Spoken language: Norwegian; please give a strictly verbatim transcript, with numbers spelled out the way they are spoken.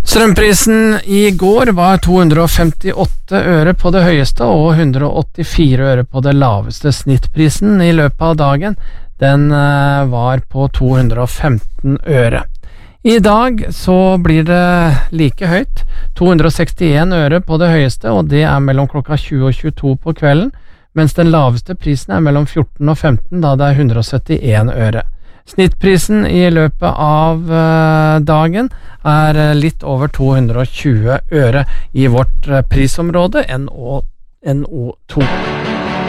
Strømprisen i går var to hundre femtiåtte øre på det høyeste og hundre åttifire øre på det laveste. Snittprisen i løpet av dagen den var på to hundre femten øre. I dag så blir det like høyt, to hundre sekstien øre på det høyeste, og det er mellom klokka tjue og tjueto på kvelden, mens den laveste prisen er mellom fjorten og femten, da det er hundre syttien øre. Snittprisen i løpet av dagen er litt over to hundre tjue øre i vårt prisområde N O to.